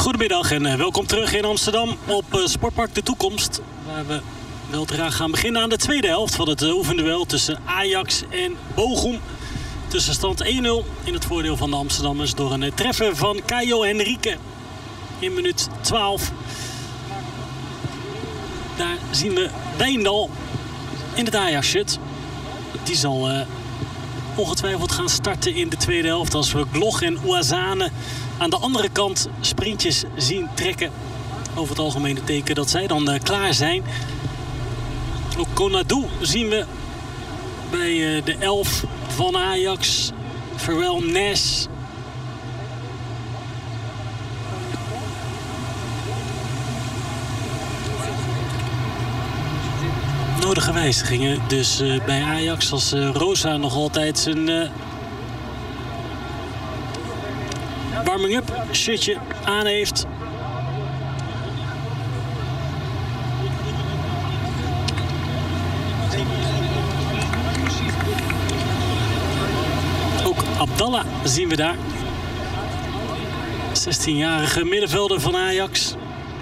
Goedemiddag en welkom terug in Amsterdam op Sportpark De Toekomst. Waar we weldra gaan beginnen aan de tweede helft van het oefenduel tussen Ajax en Bochum. Tussenstand 1-0 in het voordeel van de Amsterdammers door een treffer van Caio Henrique in minuut 12. Daar zien we Wijndal in het Ajax-shirt. Die zal ongetwijfeld gaan starten in de tweede helft als we Gloch en Ouazzane aan de andere kant sprintjes zien trekken. Over het algemene teken dat zij dan klaar zijn. Ook Konadu zien we bij de 11 van Ajax. Verwel Nes. Nodige wijzigingen dus bij Ajax als Rosa nog altijd zijn warming-up shirtje aan heeft. Ook Abdallah zien we daar. 16-jarige middenvelder van Ajax.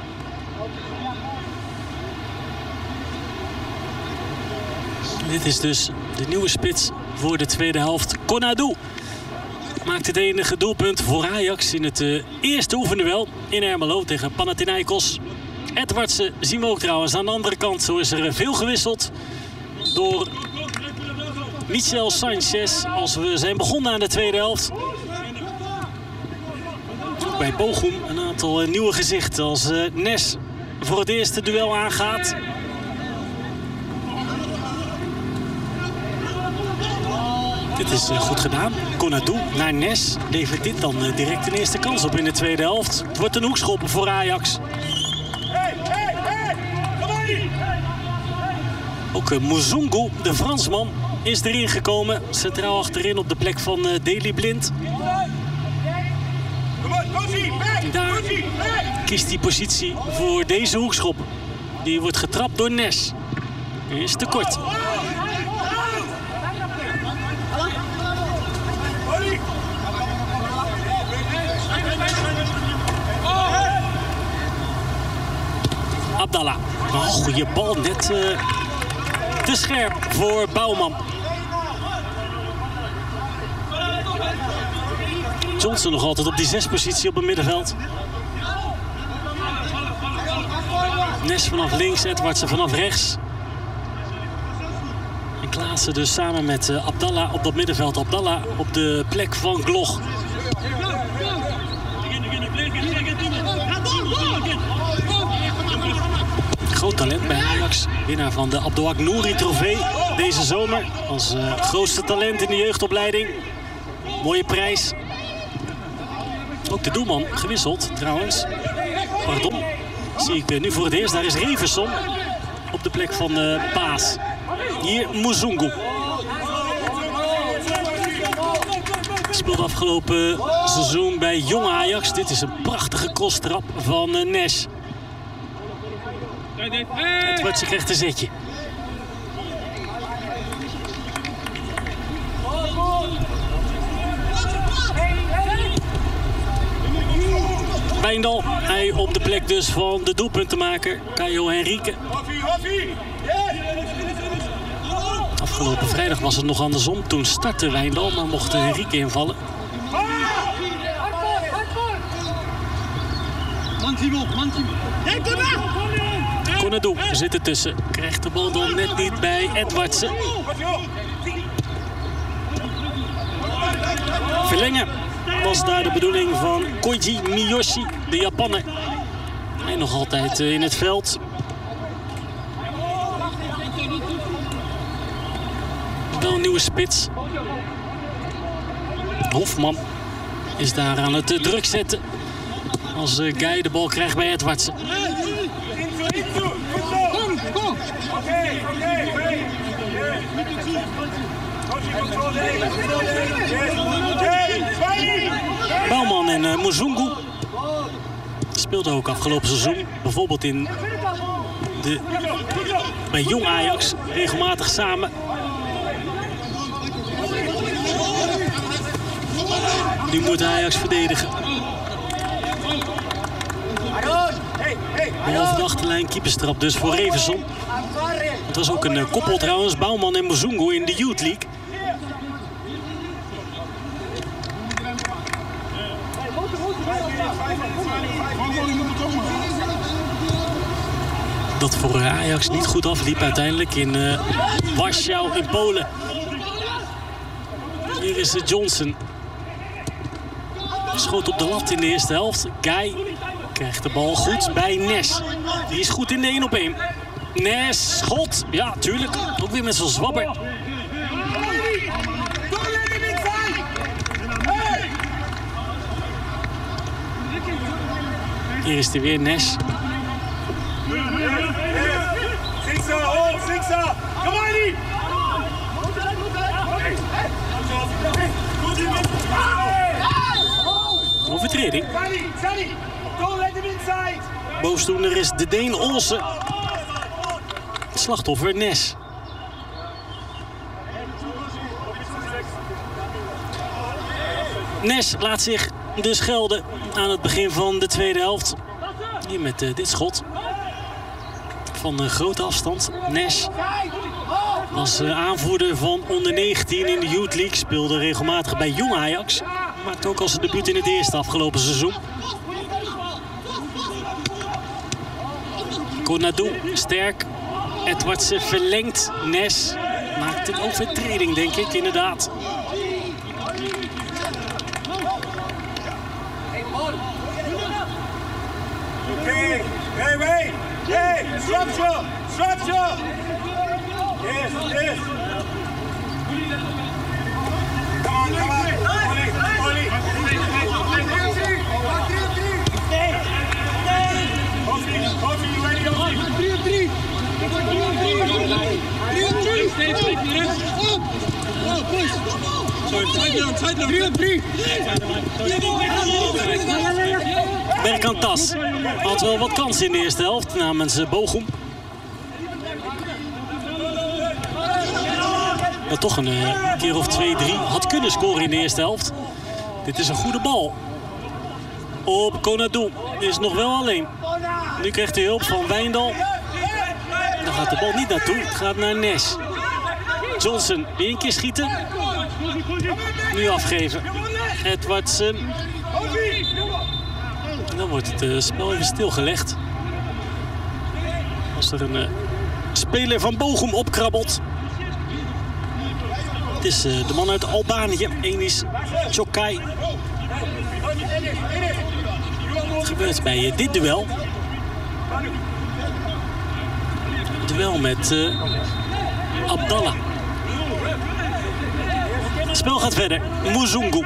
Dit is dus de nieuwe spits voor de tweede helft. Konadu maakt het enige doelpunt voor Ajax in het eerste oefenduel in Ermelo tegen Panathinaikos. Edwardsen zien we ook trouwens aan de andere kant. Zo is er veel gewisseld door Michel Sanchez als we zijn begonnen aan de tweede helft. Ook bij Bochum een aantal nieuwe gezichten als Nes voor het eerste duel aangaat. Dit is goed gedaan. Konadu naar Nes levert dit dan direct een eerste kans op in de tweede helft. Het wordt een hoekschop voor Ajax. Ook Muzungu, de Fransman, is erin gekomen. Centraal achterin op de plek van Daley Blind. Daar kiest hij positie voor deze hoekschop. Die wordt getrapt door Nes. Is te kort. Abdallah. Oh, goede bal. Net te scherp voor Bouwman. Johnson nog altijd op die 6-positie op het middenveld. Nes vanaf links, Edwardsen vanaf rechts. En Klaassen dus samen met Abdallah op dat middenveld. Abdallah op de plek van Gloch. Groot talent bij Ajax. Winnaar van de Abdelhak Nouri trofee deze zomer. Als grootste talent in de jeugdopleiding. Mooie prijs. Ook de doelman gewisseld trouwens. Pardon. Zie ik nu voor het eerst. Daar is Reverson op de plek van Paas. Hier Muzungu. Speelde afgelopen seizoen bij Jong Ajax. Dit is een prachtige crosstrap van Nes. Het wordt zich echt een zetje. Wijndal, hij op de plek dus van de doelpuntenmaker Caio Henrique. Afgelopen vrijdag was het nog andersom. Toen startte Wijndal, maar mocht Henrique invallen. Konadu zit ertussen. Krijgt de bal dan net niet bij Edwardsen. Verlengen was daar de bedoeling van Koji Miyoshi, de Japanner. Hij nog altijd in het veld. Wel een nieuwe spits. Hofman is daar aan het druk zetten. Als Guy de bal krijgt bij Edwardsen. Bouwman en Muzungu speelden ook afgelopen seizoen. Bijvoorbeeld bij Jong Ajax regelmatig samen. Nu moet Ajax verdedigen. Bal over de achterlijn, keeperstrap dus voor Revenson. Het was ook een koppel trouwens, Bouwman en Muzungu in de Youth League. Dat voor Ajax niet goed afliep uiteindelijk in Warschau in Polen. Hier is Johnson. Schoot op de lat in de eerste helft. Guy krijgt de bal goed bij Nes. Die is goed in de 1-op-1. Nes, schot. Ja, tuurlijk. Ook weer met zo'n zwabber. Hier is hij weer, Nes. Overtreding. Boosdoener is de Deen Olsen. Slachtoffer Nes. Nes laat zich dus gelden aan het begin van de tweede helft. Hier met dit schot. Van een grote afstand. Nes was aanvoerder van onder 19 in de Youth League. Speelde regelmatig bij Jong Ajax. Maakte ook al zijn debuut in het eerste afgelopen seizoen. Konadu, sterk. Edwardsen verlengt. Nes maakt een overtreding, denk ik, inderdaad. Hey, structure! Yes. Come on. Berkantas had wel wat kansen in de eerste helft namens Bochum. Dat toch een keer of 2-3 had kunnen scoren in de eerste helft. Dit is een goede bal. Op Konadu is nog wel alleen. Nu krijgt hij hulp van Wijndal. Dan gaat de bal niet naartoe. Het gaat naar Nes. Johnson, weer een keer schieten. Nu afgeven. Edwardsen. En dan wordt het spel even stilgelegd. Als er een speler van Bochum opkrabbelt. Het is de man uit Albanië, Enis Çokai. Het gebeurt bij dit duel. Duel met Abdallah. Het spel gaat verder. Muzungu.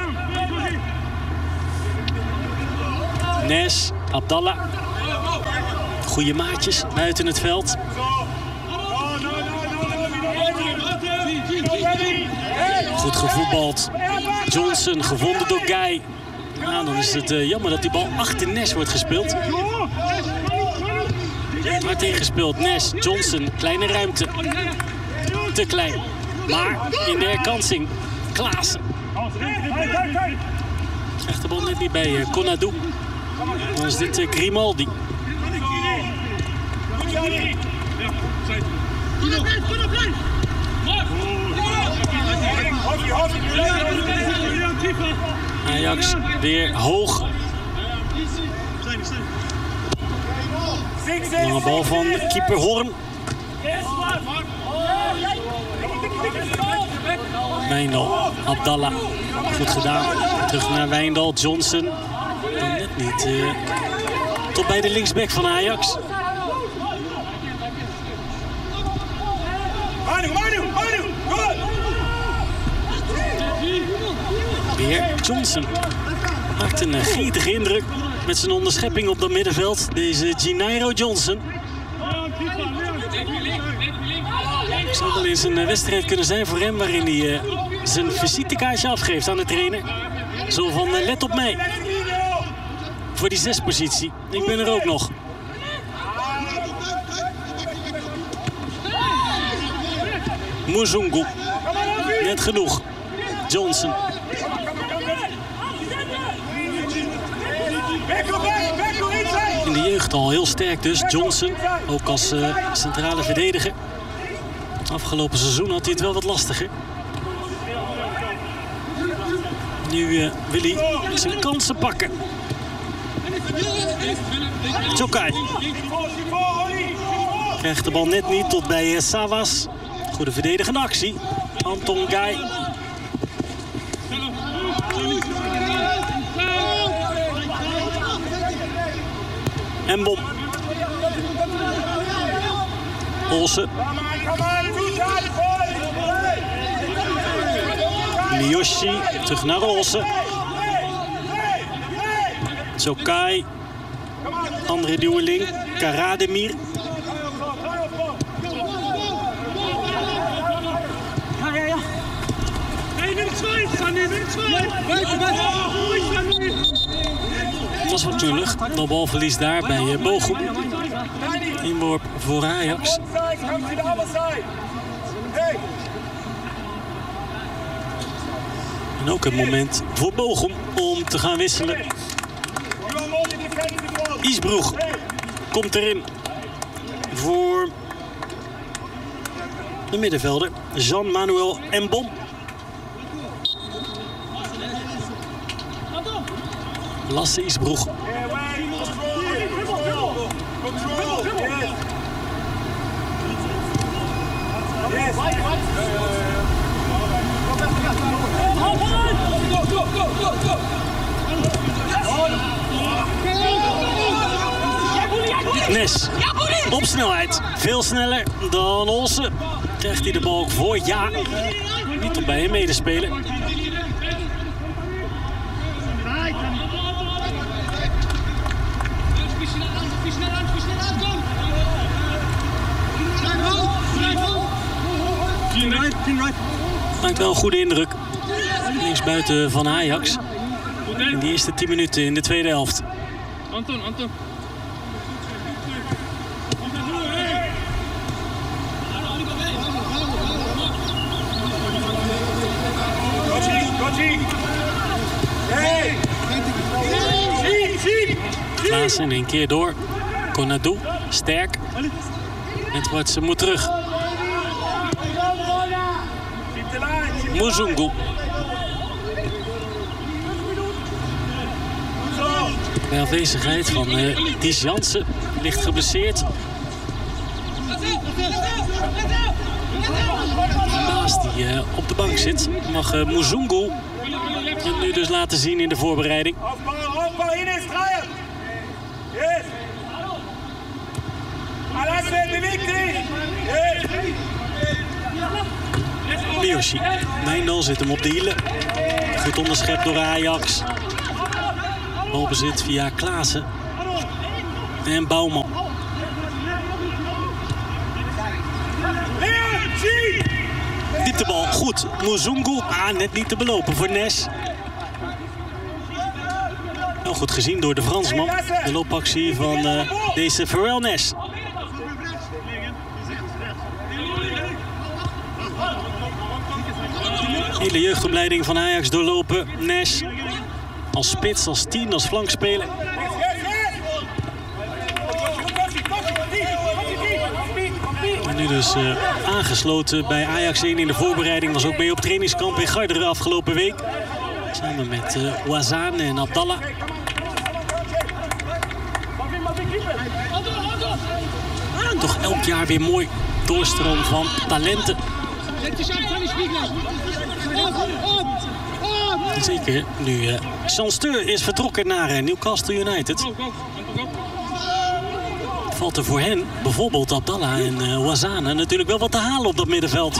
Nes, Abdallah. Goeie maatjes buiten het veld. Goed gevoetbald. Johnson gevonden door Guy. Nou, dan is het jammer dat die bal achter Nes wordt gespeeld. Hard ingespeeld. Nes, Johnson, kleine ruimte. Te klein. Maar in de herkansing. Klaassen. Krijgt de bal net niet bij Konadu. Dan is dit Grimaldi. Ajax weer hoog. Lange bal van keeper Horn. Wijndal, Abdallah. Goed gedaan. Terug naar Wijndal, Johnson. Dan net niet. Tot bij de linksback van Ajax. Weer Johnson. Maakt een gretige indruk met zijn onderschepping op dat middenveld. Deze Ginairo Johnson. Het zou wel eens een wedstrijd kunnen zijn voor hem waarin hij zijn visitekaartje afgeeft aan de trainer. Zo van let op mij. Voor die 6-positie. Ik ben er ook nog. Muzungu. Net genoeg. Johnson. In de jeugd al heel sterk dus. Johnson, ook als centrale verdediger. Afgelopen seizoen had hij het wel wat lastiger. Nu wil hij zijn kansen pakken. Jokai. Krijgt de bal net niet tot bij Savas. Goede verdedigende actie. Anton Gai. En Bom. Olsen. Miyoshi. Terug naar Olsen. Jokai. Andere duweling. Karademir. Dat was wat knullig. De balverlies daar bij Bochum. Inworp voor Ajax. En ook het moment voor Bochum om te gaan wisselen. Isbroeg komt erin voor de middenvelder Jean-Manuel Mbom. Lasse Isbroeg. Nes. Op snelheid. Veel sneller dan Olsen. Krijgt hij de bal ook voor? Ja. Niet op bij een medespeler. Maakt wel een goede indruk. Linksbuiten van Ajax. In die eerste 10 minuten in de tweede helft. Anton. Klaassen in één keer door. Konadu, sterk. Edwardsen moet terug. Muzungu. Bij afwezigheid van Ties Jansen. Licht geblesseerd. Baas die op de bank zit. Mag Muzungu het nu dus laten zien in de voorbereiding. Miyoshi. Wijndal zit hem op de hielen. Goed onderschept door Ajax. Balbezit via Klaassen. En Bouwman. Dieptebal, goed. Muzungu, net niet te belopen voor Nes. Wel goed gezien door de Fransman. De loopactie van deze Pharrell Nes. Hele jeugdopleiding van Ajax doorlopen. Nes als spits, als 10, als flankspeler. En nu dus aangesloten bij Ajax 1 in de voorbereiding. Was ook mee op trainingskamp in Garderen afgelopen week. Samen met Ouazane en Abdallah. Toch elk jaar weer mooi doorstroom van talenten. Zeker nu Chancelleur is vertrokken naar Newcastle United. Valt er voor hen, bijvoorbeeld Abdallah en Ouazane, natuurlijk wel wat te halen op dat middenveld.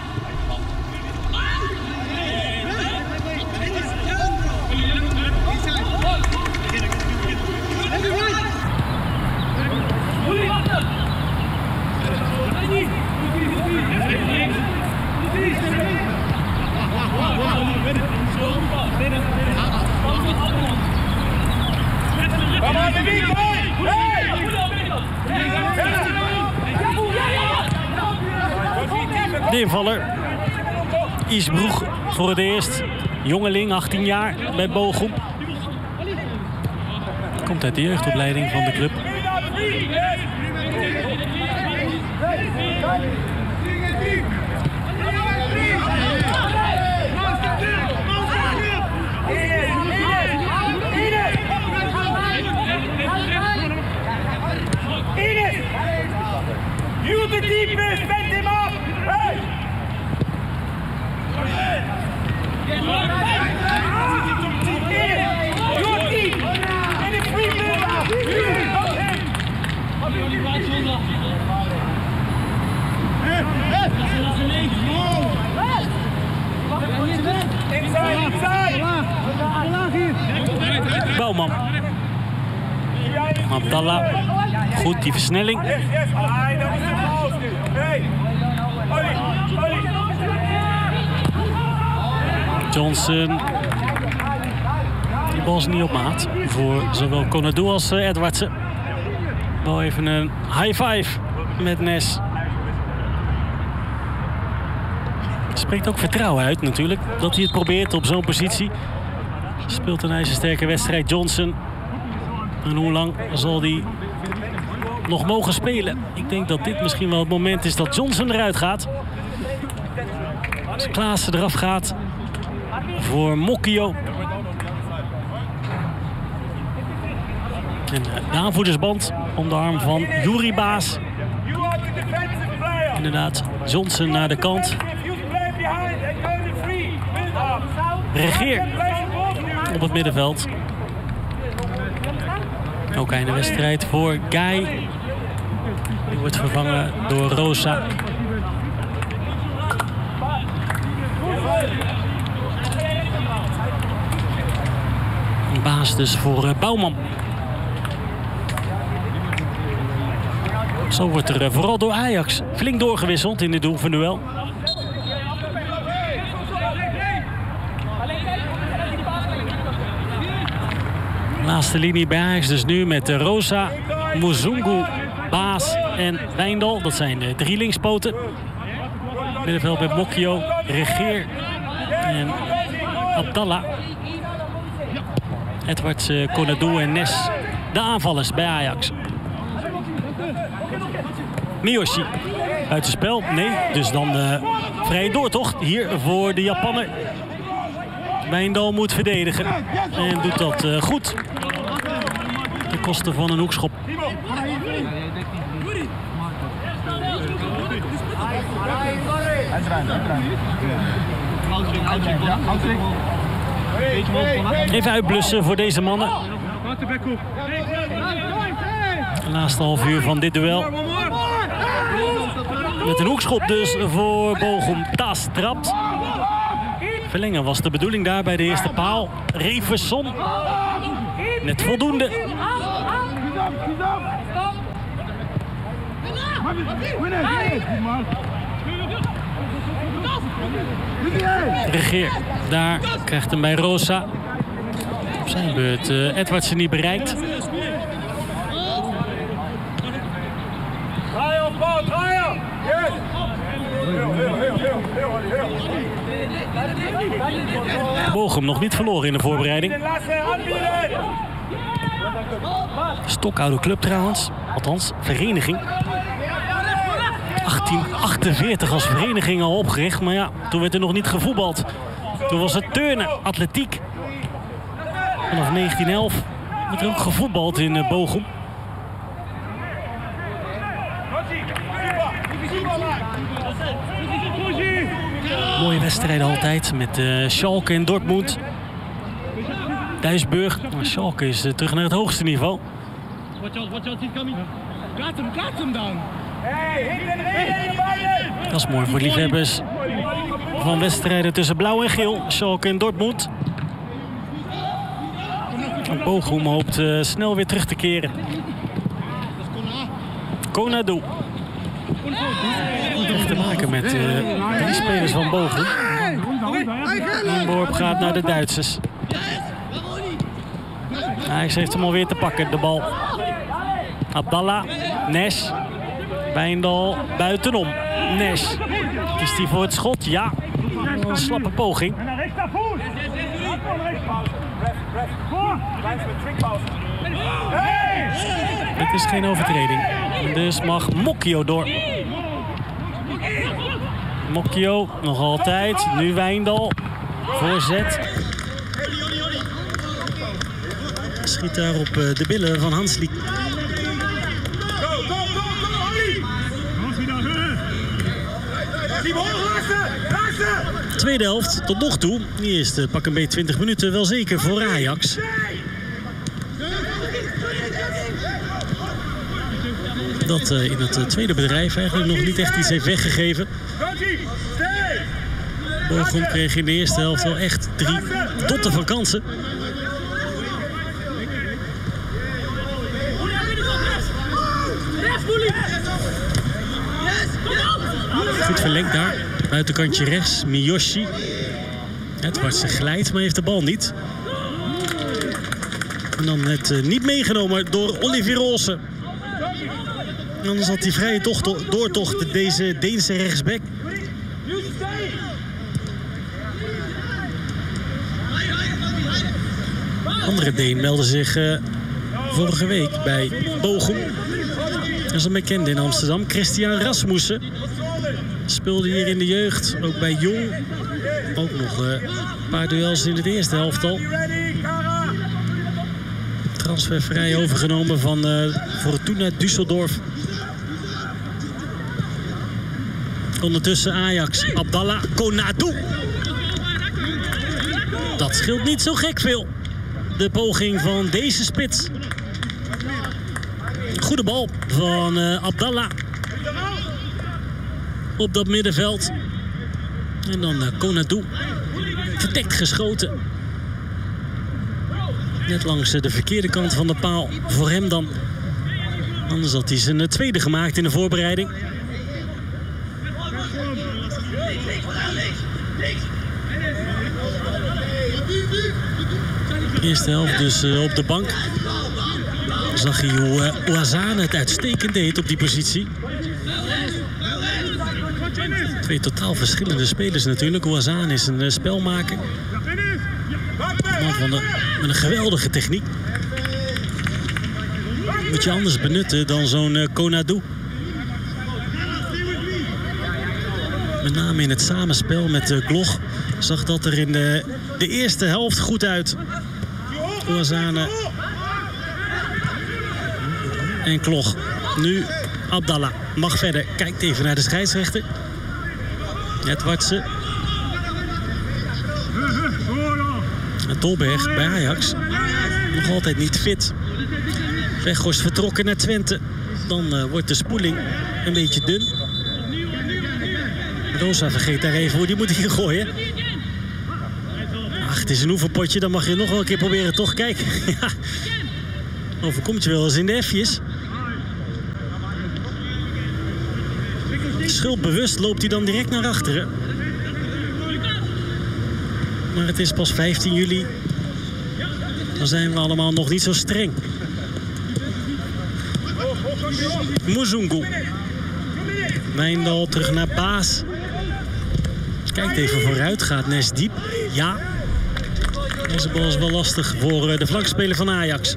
De invaller Isbroeg voor het eerst. Jongeling, 18 jaar bij Bochum. Komt uit de jeugdopleiding van de club. You the deepest, bend him up! Hey! You're deep! And it's free Inside! Bouwman. Abdallah. Goed, die versnelling. Yes, dat is de paus nu. Hey! Ollie! Johnson. Die bal is niet op maat voor zowel Konadu als Edwardsen. Wel even een high five met Nes. Spreekt ook vertrouwen uit natuurlijk. Dat hij het probeert op zo'n positie. Speelt een ijzersterke wedstrijd Johnson. En hoe lang zal hij nog mogen spelen? Ik denk dat dit misschien wel het moment is dat Johnson eruit gaat. Als Klaassen eraf gaat voor Mokio. En de aanvoerdersband om de arm van Yuri Baas. Inderdaad, Johnson naar de kant. Regeer op het middenveld. Ook einde wedstrijd voor Guy. Die wordt vervangen door Rosa. Baas dus voor Bouwman. Zo wordt er vooral door Ajax flink doorgewisseld in dit oefenduel. Laatste linie bij Ajax dus nu met Rosa, Muzungu, Baas en Wijndal. Dat zijn de drie linkspoten. Middenveld met Mokio, Regeer en Abdallah. Edwards, Konadu en Nes. De aanvallers bij Ajax. Miyoshi buitenspel. Nee, dus dan vrije doortocht hier voor de Japanner. Wijndal moet verdedigen en doet dat goed. Ten koste van een hoekschop. Even uitblussen voor deze mannen. De laatste half uur van dit duel. Met een hoekschop dus voor Bochum. Tas trapt. Verlengen was de bedoeling daar bij de eerste paal. Reverson. Net voldoende. Regeer. Daar krijgt hem bij Rosa. Op zijn beurt Edwardsen niet bereikt. Bochum nog niet verloren in de voorbereiding. Stokoude club trouwens. Althans, vereniging. 1848 als vereniging al opgericht. Maar ja, toen werd er nog niet gevoetbald. Toen was het turnen, atletiek. Vanaf 1911 werd er ook gevoetbald in Bochum. Mooie wedstrijden altijd met Schalke en Dortmund. Duisburg. Schalke is terug naar het hoogste niveau. Dat is mooi voor de liefhebbers van wedstrijden tussen blauw en geel. Schalke en Dortmund. Bochum hoopt snel weer terug te keren. Konadu. Heeft te maken met drie spelers van Bochum. Nienborp gaat naar de Duitsers. Ajax heeft hem alweer te pakken, de bal. Abdallah, Nes, Wijndal buitenom. Nes, kiest hij voor het schot? Ja, een slappe poging. Het is geen overtreding. Dus mag Mokio door. Mokio nog altijd. Nu Wijndal. Voorzet. Schiet daar op de billen van Hanslik. Tweede helft tot nog toe. De eerste pak een beetje 20 minuten wel zeker voor Ajax. Dat in het tweede bedrijf eigenlijk nog niet echt iets heeft weggegeven. Bochum kreeg in de eerste helft wel echt 3 dotten van kansen. Goed verlengd daar. Buitenkantje rechts, Miyoshi. Het was glijdt, maar heeft de bal niet. En dan net niet meegenomen door Olivier Olsen. Anders had hij vrije doortocht, deze Deense rechtsback. Andere Deen meldde zich vorige week bij Bochum. Dat is een bekende in Amsterdam. Christian Rasmussen. Speelde hier in de jeugd, ook bij Jong. Ook nog een paar duels in het eerste helft al. Transfervrij overgenomen van Fortuna Düsseldorf. Ondertussen Ajax, Abdallah Konadu. Dat scheelt niet zo gek veel. De poging van deze spits. Goede bal van Abdallah. Op dat middenveld. En dan Konadu. Verdekt geschoten. Net langs de verkeerde kant van de paal. Voor hem dan. Anders had hij zijn tweede gemaakt in de voorbereiding. Eerste helft dus op de bank. Zag hij hoe Ouazzane het uitstekend deed op die positie. Twee totaal verschillende spelers natuurlijk. Ouazzane is een spelmaker. Man met een geweldige techniek. Moet je anders benutten dan zo'n Konadu. Met name in het samenspel met Gloch zag dat er in de eerste helft goed uit. Ouazzane en Gloch. Nu Abdallah mag verder. Kijkt even naar de scheidsrechter. Het Wartse. Dolberg bij Ajax. Nog altijd niet fit. Weghorst vertrokken naar Twente. Dan wordt de spoeling een beetje dun. Rosa vergeet daar even hoe die moet hier gooien. Ach, het is een oefenpotje. Dan mag je nog wel een keer proberen toch. Kijk. Ja. Overkomt je wel eens in de F'jes. Schuldbewust loopt hij dan direct naar achteren. Maar het is pas 15 juli. Dan zijn we allemaal nog niet zo streng. Muzungu. Wijndal terug naar Baas. Kijkt even vooruit. Gaat Nes diep. Ja. Deze bal is wel lastig voor de flankspeler van Ajax.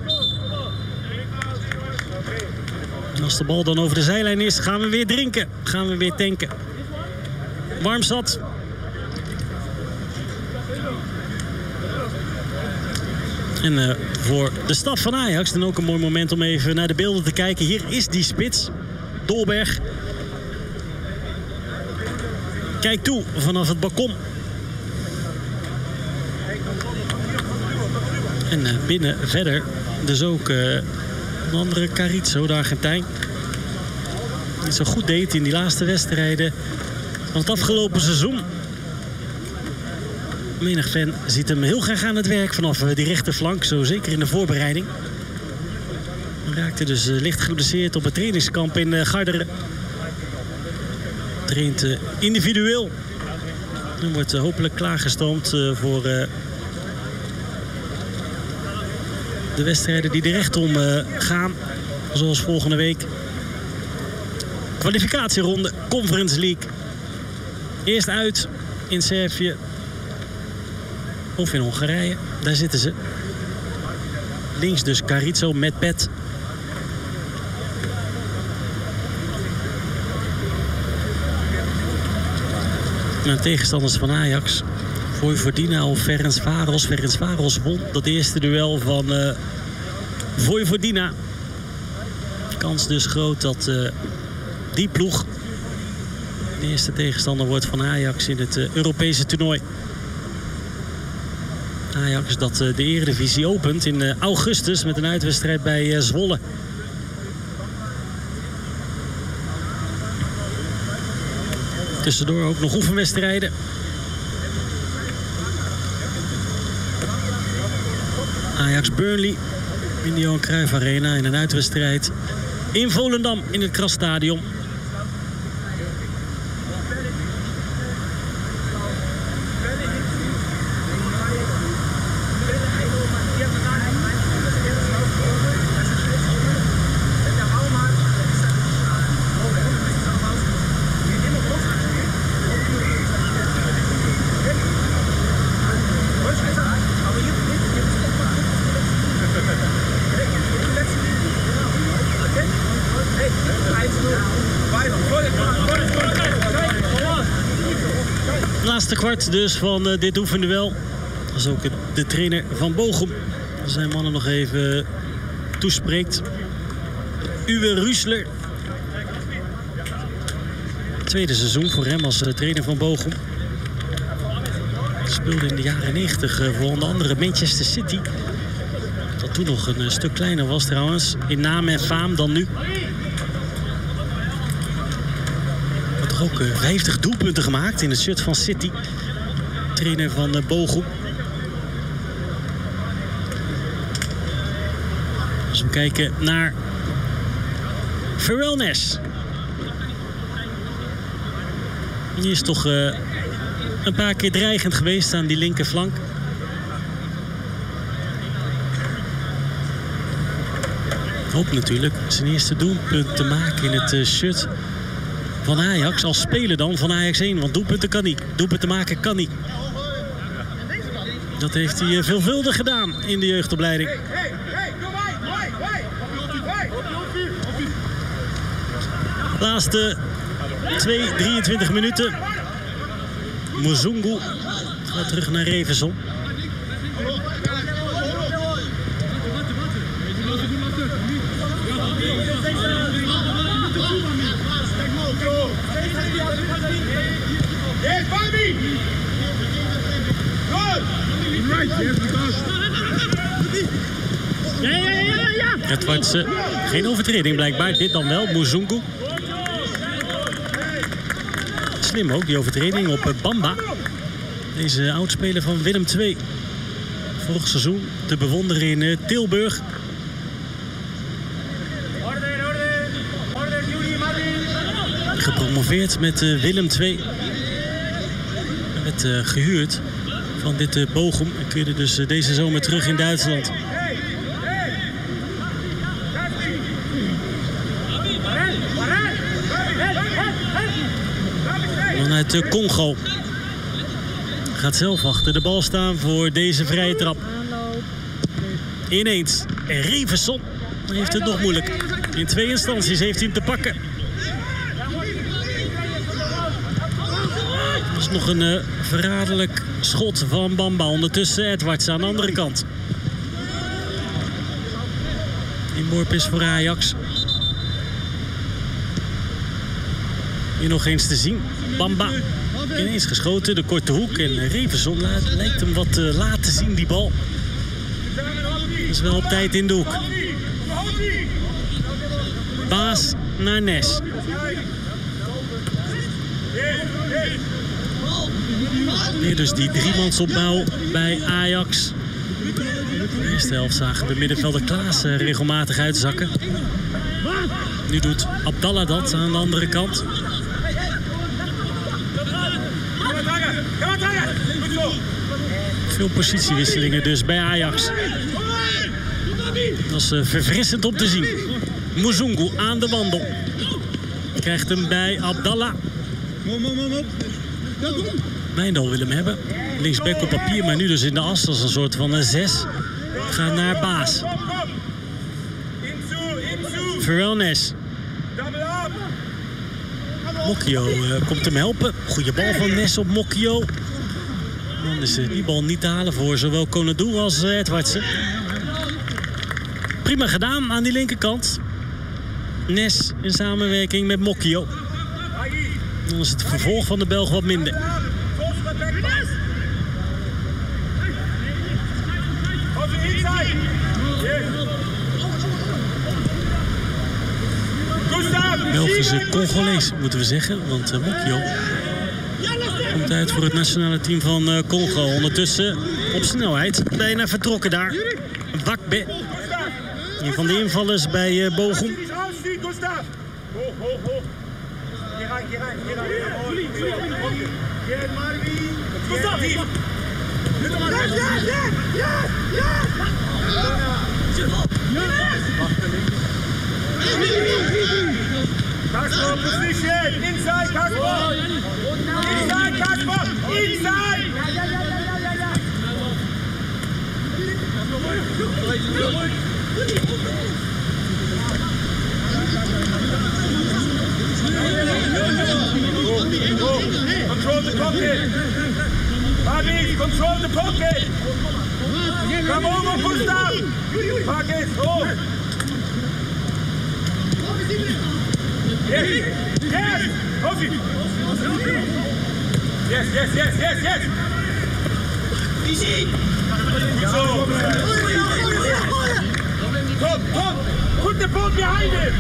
En als de bal dan over de zijlijn is, gaan we weer drinken. Gaan we weer tanken. Warm zat. En voor de staf van Ajax dan ook een mooi moment om even naar de beelden te kijken. Hier is die spits. Dolberg. Kijk toe vanaf het balkon. En binnen verder dus ook een andere Carrizo, de Argentijn. Die het zo goed deed in die laatste wedstrijden van het afgelopen seizoen. Menig fan ziet hem heel graag aan het werk vanaf die rechterflank. Zo zeker in de voorbereiding. Raakte dus licht geblesseerd op het trainingskamp in Garderen. Traint individueel. En wordt hopelijk klaargestoomd voor de wedstrijden die er recht om gaan. Zoals volgende week. Kwalificatieronde Conference League. Eerst uit in Servië. Of in Hongarije. Daar zitten ze. Links dus Carrizo met Pet. naar tegenstanders van Ajax. Vojvodina of Ferencváros. Ferencváros won dat eerste duel van Vojvodina. Kans dus groot dat die ploeg de eerste tegenstander wordt van Ajax in het Europese toernooi. Ajax dat de Eredivisie opent in augustus met een uitwedstrijd bij Zwolle. Tussendoor ook nog oefenwedstrijden. Ajax-Burnley in de Johan Cruijff Arena in een uitwedstrijd in Volendam in het Krasstadion. Laatste kwart dus van dit oefenduel. Dat is ook de trainer van Bochum. Zijn mannen nog even toespreekt. Uwe Rüsler. Tweede seizoen voor hem als trainer van Bochum. Speelde in de jaren 90 voor onder andere Manchester City. Dat toen nog een stuk kleiner was trouwens. In naam en faam dan nu. Ook 50 doelpunten gemaakt in het shirt van City. Trainer van Bochum. Als we kijken naar Verwelnes. Die is toch een paar keer dreigend geweest aan die linkerflank. Hoop natuurlijk zijn eerste doelpunt te maken in het shirt van Ajax, als speler dan van Ajax 1. Want doelpunten kan niet. Doelpunten maken kan niet. Dat heeft hij veelvuldig gedaan in de jeugdopleiding. Laatste 23 minuten. Muzungu gaat terug naar Revenson. Het wordt geen overtreding blijkbaar. Dit dan wel, Muzungu. Slim ook, die overtreding op Bamba. Deze oudspeler van Willem II. Vorig seizoen te bewonderen in Tilburg. Gepromoveerd met Willem II. Werd gehuurd van dit Bochum. En keerde dus deze zomer terug in Duitsland. Vanuit Congo. Gaat zelf achter de bal staan voor deze vrije trap. Ineens Revenson heeft het nog moeilijk. In 2 instanties heeft hij hem te pakken. Dat is nog een verraderlijk schot van Bamba. Ondertussen Edwards aan de andere kant. Inworp is voor Ajax. Hier nog eens te zien. Bamba ineens geschoten, de korte hoek. En Revenson lijkt hem wat laat te zien, die bal. Dat is wel op tijd in de hoek. Baas naar Nes. Weer dus die driemansopbouw bij Ajax. De eerste helft zagen we middenvelder Klaas regelmatig uitzakken. Nu doet Abdallah dat aan de andere kant. Veel positiewisselingen dus bij Ajax. Dat is verfrissend om te zien. Muzungu aan de wandel. Krijgt hem bij Abdallah. Wijndal wil hem hebben. Linksback op papier, maar nu dus in de as. Dat is een soort van 6. Gaat naar Baas. Mokio komt hem helpen. Goede bal van Nes op Mokio. Dan is die bal niet te halen voor zowel Konadu als Edwardsen. Prima gedaan aan die linkerkant. Nes in samenwerking met Mokio. Dan is het vervolg van de Belg wat minder. Belgische Congolees moeten we zeggen. Want Mokio komt uit voor het nationale team van Congo. Ondertussen op snelheid. Bijna vertrokken daar. Wakbe. Een van de invallers bij Bochum. Kasper, position! Inside, Kasper! Inside, Kasper! Inside! Control the pocket! Bobby, control the pocket! Come over, Gustav! Pocket, hoch! Yes! Yes! Hoffie! Yes, yes, yes, yes, yes! Easy! Goed zo! Kom, kom! Put the ball behind him!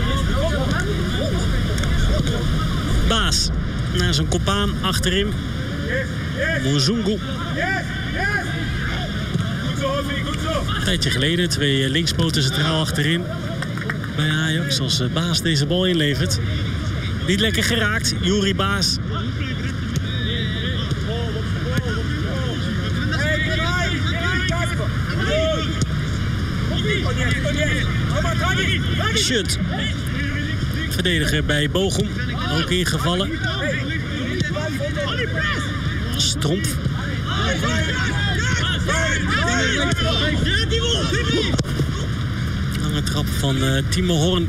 Baas naar zijn kopaan achterin. Yes, yes! Muzungu. Yes, yes! Goed zo, Hoffie, goed zo! Een tijdje geleden 2 linkspoten centraal achterin. Bij Ajax als Baas deze bal inlevert. Niet lekker geraakt, Juri Baas. Schut. Verdediger bij Bochum. Ook ingevallen. Stromp. Lange trap van Timo Horn.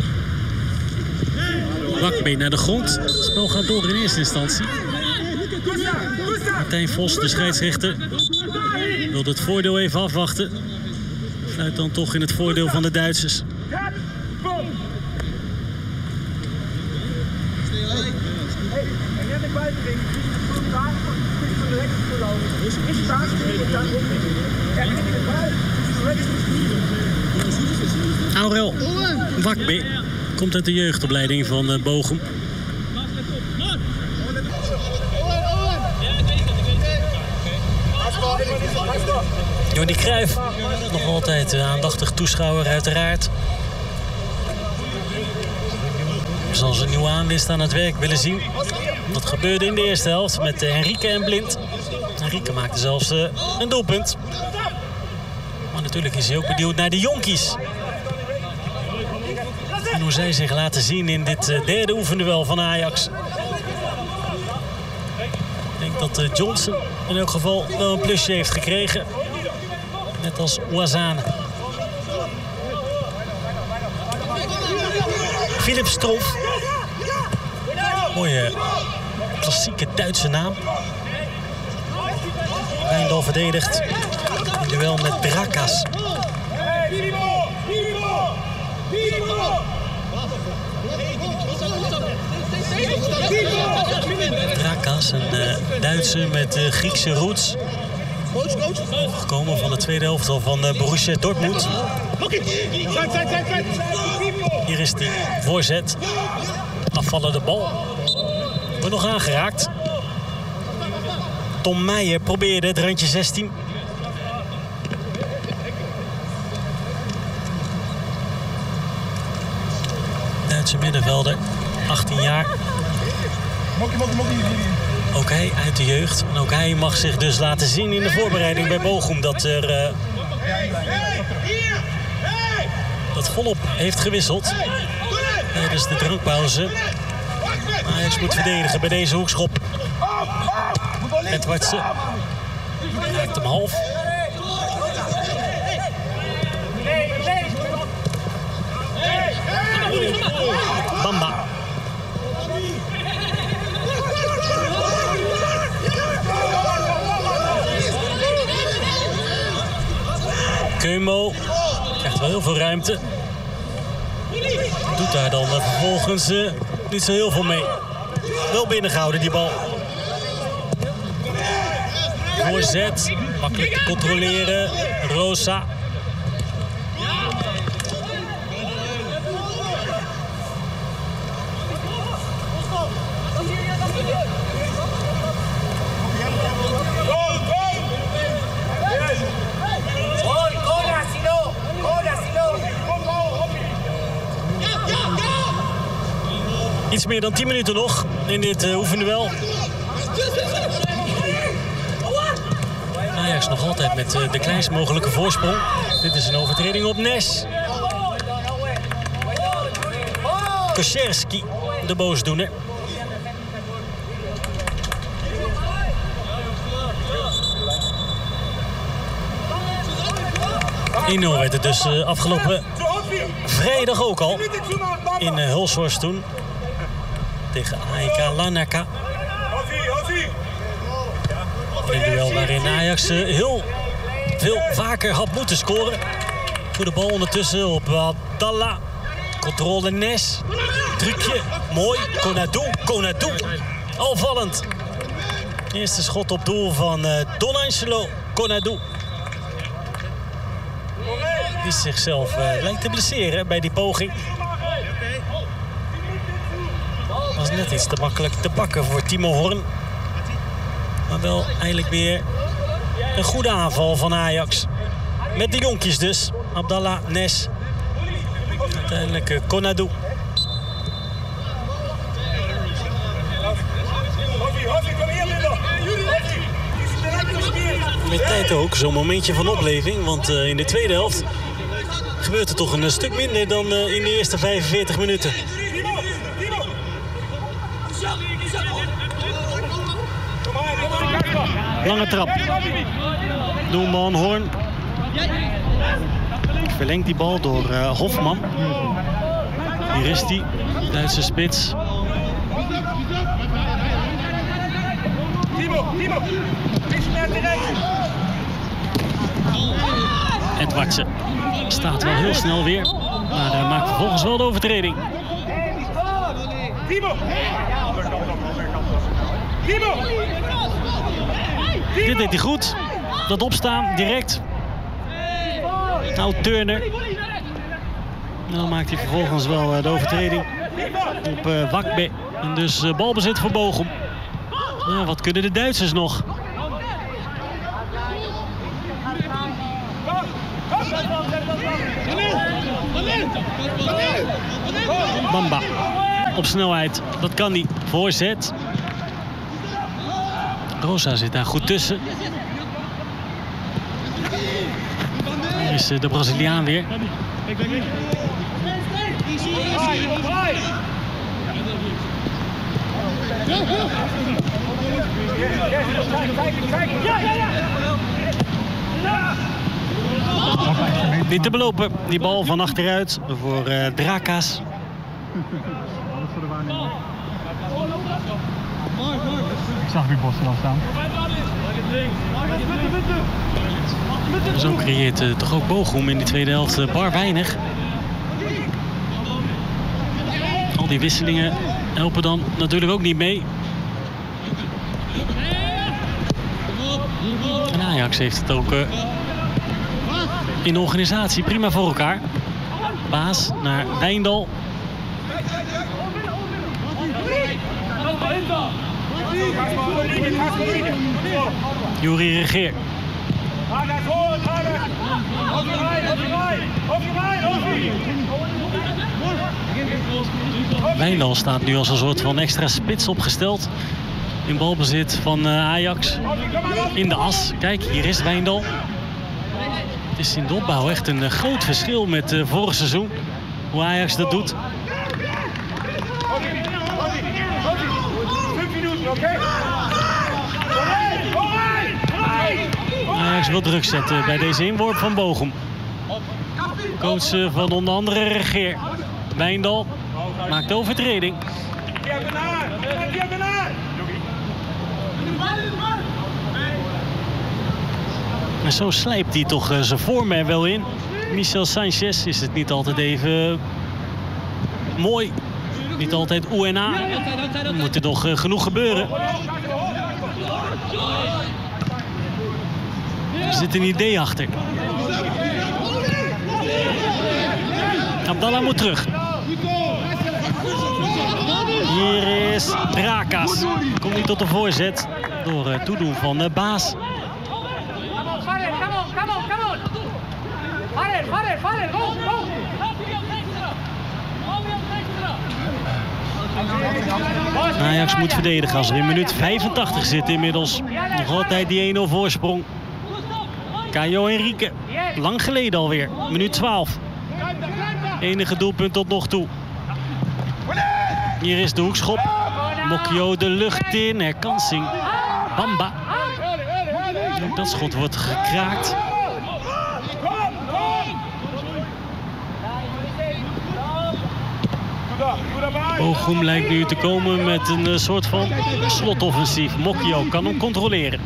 Wakbe naar de grond. Het spel gaat door in eerste instantie. Martijn Vos, de scheidsrechter, wil het voordeel even afwachten. Fluit dan toch in het voordeel van de Duitsers. Aurel Wakbe komt uit de jeugdopleiding van Bochum. Jordi Cruijff, nog altijd aandachtig toeschouwer uiteraard. Zal zijn nieuwe aanwist aan het werk willen zien. Dat gebeurde in de eerste helft met Henrique en Blind. Henrique maakte zelfs een doelpunt. Maar natuurlijk is hij ook benieuwd naar de jonkies. En hoe zij zich laten zien in dit derde oefenduel van Ajax. Ik denk dat Johnson in elk geval wel een plusje heeft gekregen. Net als Ouazane. Philipp Stroff. Mooie klassieke Duitse naam. Wijndal verdedigt. In duel met Drakas. Drakas, een Duitse met Griekse roots. Gekomen van de tweede helft van Borussia Dortmund. Hier is die voorzet. Afvallende bal. Wordt nog aangeraakt. Tom Meijer probeerde het randje 16. Duitse middenvelder, 18 jaar. Ook hij uit de jeugd. En ook hij mag zich dus laten zien in de voorbereiding bij Bochum. Dat er dat volop heeft gewisseld. Tijdens de drankpauze. Ajax moet verdedigen bij deze hoekschop. Edwardsen raakt hem half. Bamba. Timo krijgt wel heel veel ruimte. Doet daar dan vervolgens niet zo heel veel mee. Wel binnengehouden die bal. Voorzet, makkelijk te controleren. Rosa. Iets meer dan 10 minuten nog in dit oefenduel. Ajax nog altijd met de kleinst mogelijke voorsprong. Dit is een overtreding op Nes. Koszerski, de boosdoener. (1-0) werd het dus afgelopen vrijdag ook al. In Hulshorst toen. Tegen AEK Larnaca. Een duel waarin Ajax heel veel vaker had moeten scoren. Goede bal ondertussen op Abdallah. Controle Nes. Trucje. Mooi. Konadu. Alvallend. Eerste schot op doel van Donangelo Konadu. Die zichzelf lijkt te blesseren bij die poging. Was net iets te makkelijk te pakken voor Timo Horn. Maar wel eigenlijk weer een goede aanval van Ajax. Met de jonkies dus. Abdallah, Nes. Uiteindelijk Konadu. Met tijd ook, zo'n momentje van opleving. Want in de tweede helft gebeurt er toch een stuk minder dan in de eerste 45 minuten. Lange trap. Doelman Horn. Verlengt die bal door Hofman. Hier is die, Duitse spits. Edwardsen staat wel heel snel weer. Maar hij maakt vervolgens wel de overtreding. Dit deed hij goed. Dat opstaan direct. Nou, Turner. Dan maakt hij vervolgens wel de overtreding op Wakbe. En dus balbezit voor Bochum. Nou, wat kunnen de Duitsers nog? Bamba. Op snelheid. Dat kan hij. Voorzet. Rosa zit daar goed tussen. Hier is de Braziliaan weer. Niet te belopen. Die bal van achteruit voor Drakas. Ik zag die Bos er al staan. Zo creëert toch ook Bochum in de tweede helft bar weinig. Al die wisselingen helpen dan natuurlijk ook niet mee. En Ajax heeft het ook in de organisatie prima voor elkaar. Baas naar Wijndal. Juri Regeer. Wijndal staat nu als een soort van extra spits opgesteld. In balbezit van Ajax. In de as. Kijk, hier is Wijndal. Het is in de opbouw echt een groot verschil met vorig seizoen. Hoe Ajax dat doet. Ajax wil druk zetten bij deze inworp van Bochum. Coach van onder andere Regeer. Wijndal maakt de overtreding. En zo slijpt hij toch zijn vorm er wel in. Michel Sanchez is het niet altijd even mooi. Niet altijd oe en a. Er moet er nog genoeg gebeuren. Er zit een idee achter. Abdallah moet terug. Hier is Drakas. Komt niet tot de voorzet door het toedoen van Baas. Ajax moet verdedigen als we in minuut 85 zitten inmiddels. Nog altijd die 1-0 voorsprong. Caio Henrique, lang geleden alweer. Minuut 12. Enige doelpunt tot nog toe. Hier is de hoekschop. Mokio de lucht in, herkansing. Bamba. Ook dat schot wordt gekraakt. Bochum lijkt nu te komen met een soort van slotoffensief. Mokio kan hem controleren.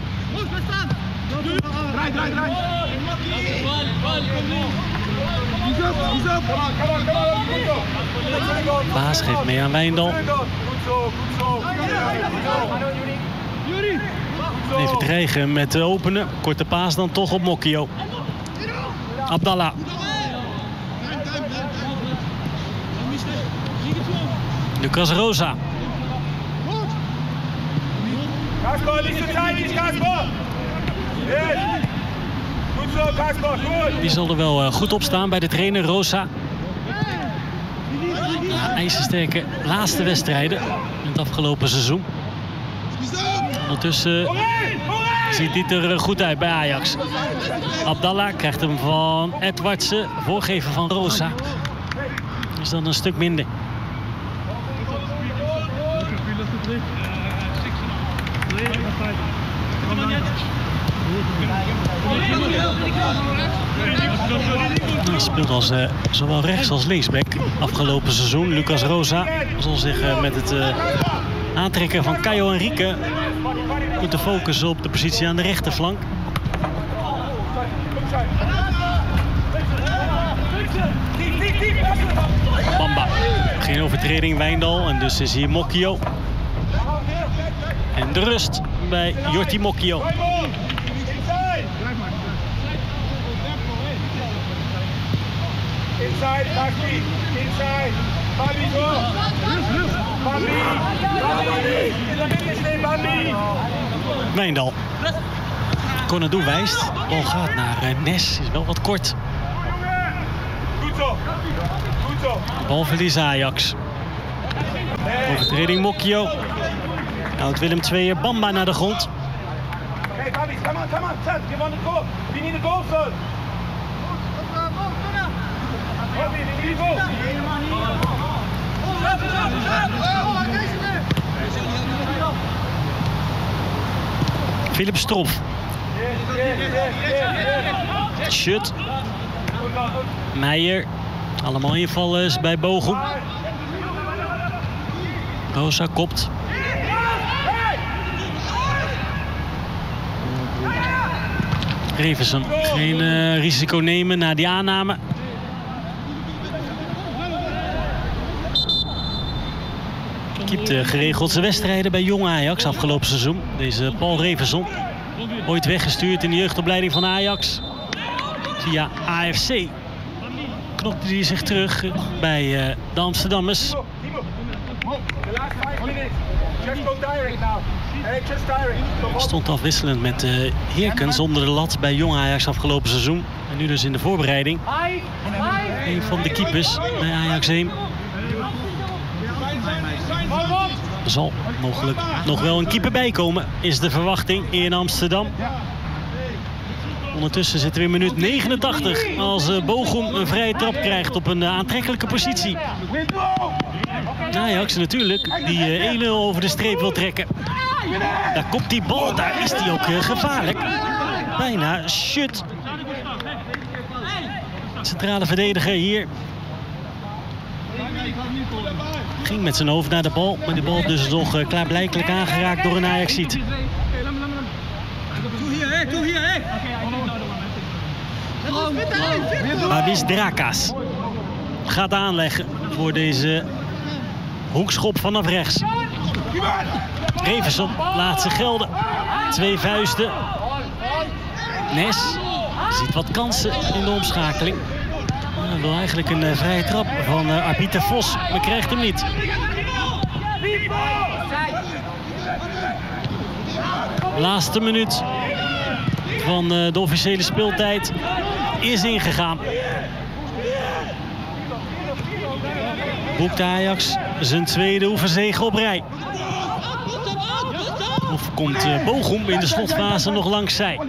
Baas geeft mee aan Wijndal. Even dreigen met openen. Korte paas dan toch op Mokio. Abdallah. Lucas Rosa. Kasper, niet zo tijd, Kasper! Goed zo, Kasper, goed! Die zal er wel goed op staan bij de trainer Rosa. IJzersterke laatste wedstrijden in het afgelopen seizoen. Ondertussen ziet dit er goed uit bij Ajax. Abdallah krijgt hem van Edwardsen, voorgever van Rosa. Is dan een stuk minder. Hij speelt als zowel rechts als linksback afgelopen seizoen. Lucas Rosa zal zich met het aantrekken van Caio Henrique moeten focussen op de positie aan de rechterflank. Bamba. Geen overtreding, Wijndal. En dus is hier Mokio. En de rust bij Jordi Mokio. Inside, Bambi. Inside. Bambi, go. Bambi. Bambi. In de midden staan, Bambi. Wijndal. Konadu wijst. De bal gaat naar Nes. Is wel wat kort. Goed zo. Goed zo. Balverlies Ajax. Overtreding Mokio. Houdt Willem II Bamba naar de grond. Hey, Bambi, come on, son. You want to go? We need a goal, son. Philip Strof. Schut. Meijer. Allemaal invallers bij Bochum. Rosa kopt. Reversen. Geen risico nemen na die aanname. Keepte geregeld zijn wedstrijden bij Jong Ajax afgelopen seizoen. Deze Paul Reverson. Ooit weggestuurd in de jeugdopleiding van Ajax. Via AFC knopte hij zich terug bij de Amsterdammers. Stond afwisselend met Heerkens onder de lat bij Jong Ajax afgelopen seizoen. En nu dus in de voorbereiding. Een van de keepers bij Ajax 1. Er zal mogelijk nog wel een keeper bij komen, is de verwachting in Amsterdam. Ondertussen zitten we in minuut 89 als Bochum een vrije trap krijgt op een aantrekkelijke positie. Ajax natuurlijk, die 1-0 over de streep wil trekken. Daar komt die bal, daar is die ook gevaarlijk. Bijna shut. Centrale verdediger hier. Ging met zijn hoofd naar de bal, maar de bal dus nog klaarblijkelijk aangeraakt door een Ajaxiet. Babis Drakas gaat aanleggen voor deze hoekschop vanaf rechts. Revenson laat zich gelden. 2 vuisten. Nes ziet wat kansen in de omschakeling. Hij wil eigenlijk een vrije trap van arbiter Vos, maar krijgt hem niet. Laatste minuut van de officiële speeltijd is ingegaan. Boekt Ajax zijn tweede oefenzege op rij. Of komt Bochum in de slotfase nog langs zij?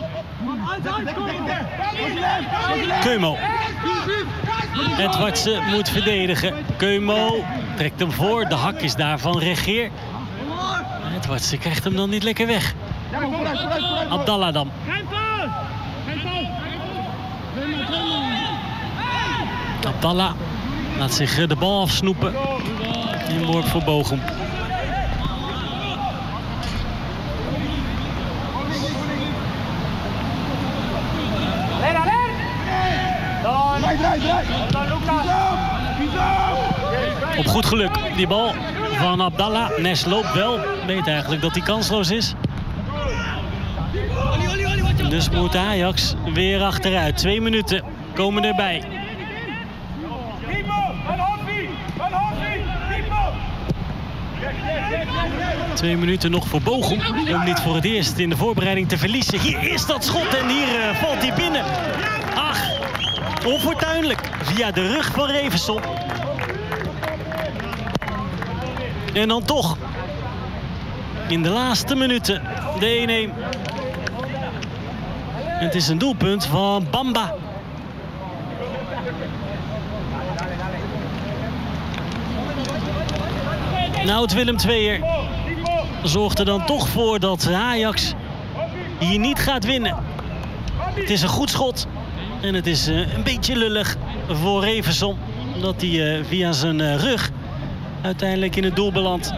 Keumo. Edwardsen moet verdedigen. Keumo trekt hem voor. De hak is daar van Regeer. Edwardsen krijgt hem dan niet lekker weg. Abdallah dan. Abdallah laat zich de bal afsnoepen. Inworp voor Bochum. Op goed geluk die bal van Abdallah. Nes loopt wel. Weet eigenlijk dat hij kansloos is. Dus moet Ajax weer achteruit. 2 minuten komen erbij. 2 minuten nog voor Bochum. Om niet voor het eerst in de voorbereiding te verliezen. Hier is dat schot en hier valt hij binnen. Ach, onfortuinlijk. Via de rug van Revenson. En dan toch. In de laatste minuten de 1-1. Het is een doelpunt van Bamba. Nou, het Willem II'er zorgt er dan toch voor dat Ajax hier niet gaat winnen. Het is een goed schot. En het is een beetje lullig voor Revenson. Dat hij via zijn rug uiteindelijk in het doel belandt.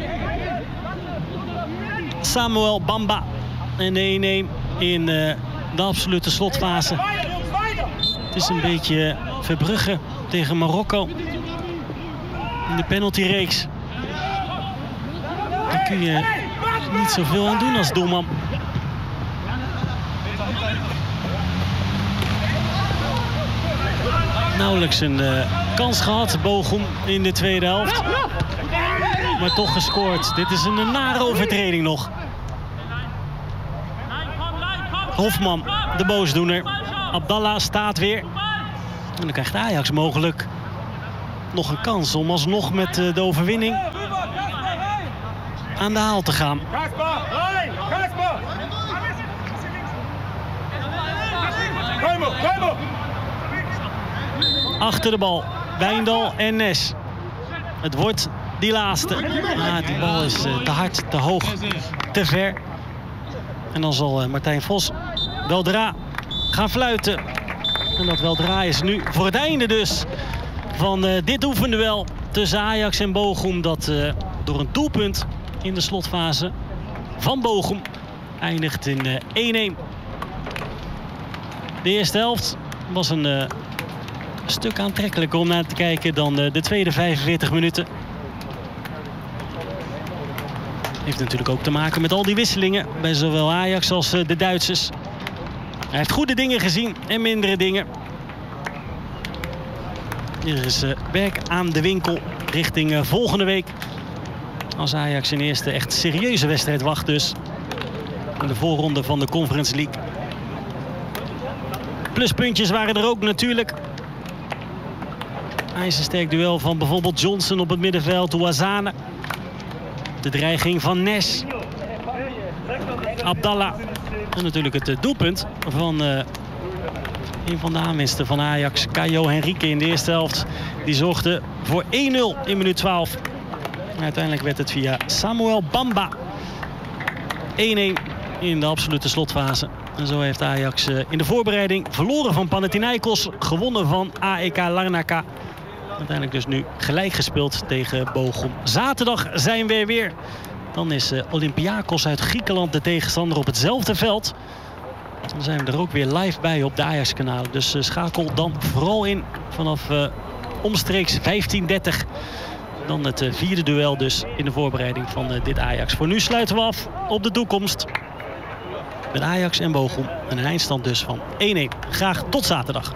Samuel Bamba. En de 1-1 in de absolute slotfase. Het is een beetje Verbrugge tegen Marokko. In de penaltyreeks. Daar kun je niet zoveel aan doen als doelman. Nauwelijks een kans gehad, Bochum, in de tweede helft. Maar toch gescoord. Dit is een nare overtreding nog. Hofman, de boosdoener. Abdallah staat weer. En dan krijgt Ajax mogelijk nog een kans om alsnog met de overwinning aan de haal te gaan. Achter de bal, Wijndal en Nes. Het wordt die laatste. Die bal is te hard, te hoog, te ver. En dan zal Martijn Vos weldra gaan fluiten. En dat weldra is nu voor het einde dus van dit oefenduel tussen Ajax en Bochum. Dat door een doelpunt in de slotfase van Bochum eindigt in 1-1. De eerste helft was een stuk aantrekkelijker om naar te kijken dan de tweede 45 minuten. Heeft natuurlijk ook te maken met al die wisselingen bij zowel Ajax als de Duitsers. Hij heeft goede dingen gezien en mindere dingen. Er is werk aan de winkel richting volgende week. Als Ajax zijn eerste echt serieuze wedstrijd wacht dus. In de voorronde van de Conference League. Pluspuntjes waren er ook natuurlijk. IJzersterk duel van bijvoorbeeld Johnson op het middenveld. Ouazzane. De dreiging van Nes. Abdallah. En natuurlijk het doelpunt van een van de aanwinsten van Ajax. Caio Henrique in de eerste helft. Die zorgde voor 1-0 in minuut 12. En uiteindelijk werd het via Samuel Bamba 1-1 in de absolute slotfase. En zo heeft Ajax in de voorbereiding verloren van Panathinaikos. Gewonnen van AEK Larnaca. Uiteindelijk dus nu gelijk gespeeld tegen Bochum. Zaterdag zijn we weer. Dan is Olympiakos uit Griekenland de tegenstander op hetzelfde veld. Dan zijn we er ook weer live bij op de Ajax-kanalen. Dus schakel dan vooral in vanaf omstreeks 15:30. Dan het vierde duel dus in de voorbereiding van dit Ajax. Voor nu sluiten we af op de toekomst. Met Ajax en Bochum. Een eindstand dus van 1-1. Graag tot zaterdag.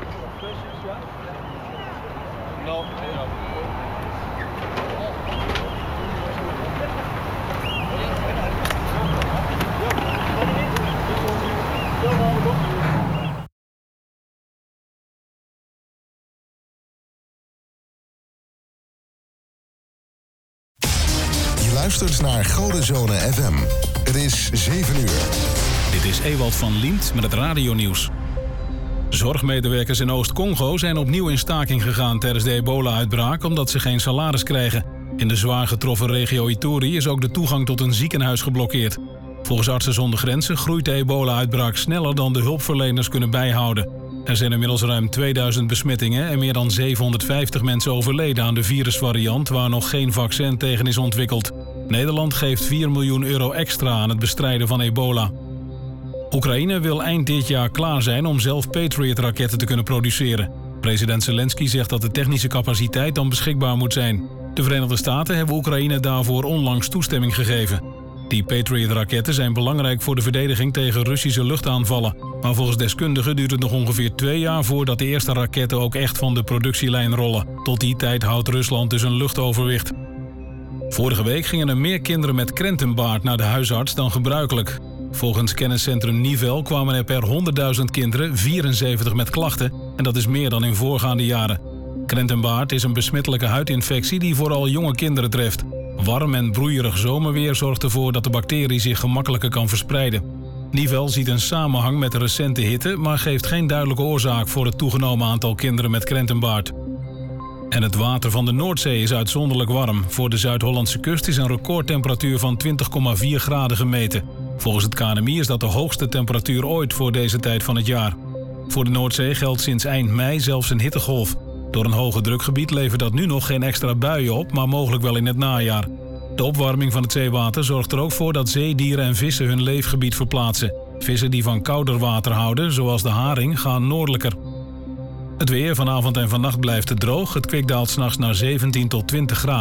Je luistert naar Godenzone FM. Het is 7 uur. Dit is Ewald van Liemt met het radionieuws. Zorgmedewerkers in Oost-Congo zijn opnieuw in staking gegaan tijdens de ebola-uitbraak omdat ze geen salaris krijgen. In de zwaar getroffen regio Ituri is ook de toegang tot een ziekenhuis geblokkeerd. Volgens Artsen zonder Grenzen groeit de ebola-uitbraak sneller dan de hulpverleners kunnen bijhouden. Er zijn inmiddels ruim 2000 besmettingen en meer dan 750 mensen overleden aan de virusvariant waar nog geen vaccin tegen is ontwikkeld. Nederland geeft 4 miljoen euro extra aan het bestrijden van ebola. Oekraïne wil eind dit jaar klaar zijn om zelf Patriot-raketten te kunnen produceren. President Zelensky zegt dat de technische capaciteit dan beschikbaar moet zijn. De Verenigde Staten hebben Oekraïne daarvoor onlangs toestemming gegeven. Die Patriot-raketten zijn belangrijk voor de verdediging tegen Russische luchtaanvallen. Maar volgens deskundigen duurt het nog ongeveer 2 jaar voordat de eerste raketten ook echt van de productielijn rollen. Tot die tijd houdt Rusland dus een luchtoverwicht. Vorige week gingen er meer kinderen met krentenbaard naar de huisarts dan gebruikelijk. Volgens kenniscentrum Nivel kwamen er per 100.000 kinderen 74 met klachten en dat is meer dan in voorgaande jaren. Krentenbaard is een besmettelijke huidinfectie die vooral jonge kinderen treft. Warm en broeierig zomerweer zorgt ervoor dat de bacterie zich gemakkelijker kan verspreiden. Nivel ziet een samenhang met de recente hitte, maar geeft geen duidelijke oorzaak voor het toegenomen aantal kinderen met krentenbaard. En het water van de Noordzee is uitzonderlijk warm. Voor de Zuid-Hollandse kust is een recordtemperatuur van 20,4 graden gemeten. Volgens het KNMI is dat de hoogste temperatuur ooit voor deze tijd van het jaar. Voor de Noordzee geldt sinds eind mei zelfs een hittegolf. Door een hoge drukgebied levert dat nu nog geen extra buien op, maar mogelijk wel in het najaar. De opwarming van het zeewater zorgt er ook voor dat zeedieren en vissen hun leefgebied verplaatsen. Vissen die van kouder water houden, zoals de haring, gaan noordelijker. Het weer vanavond en vannacht blijft het droog. Het kwik daalt 's nachts naar 17 tot 20 graden.